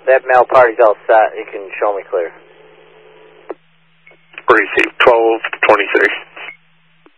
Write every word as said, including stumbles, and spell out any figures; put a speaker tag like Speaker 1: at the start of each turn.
Speaker 1: that mail party's all set. You can show me clear.
Speaker 2: Receive twelve twenty-three.